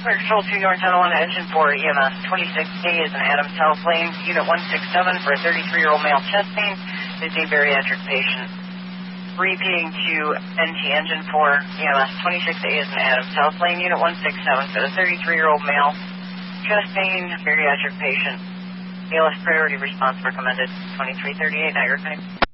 Clear Control 2 North Tunnel 1, Engine 4, EMS 26A is an Adams Health Lane, Unit 167 for a 33-year-old male chest pain, is a bariatric patient. Repeating to NT Engine 4, EMS 26A is an Adams Health Lane, Unit 167 for the 33-year-old male chest pain, bariatric patient. ALS priority response recommended 2338, Niagara Clinic.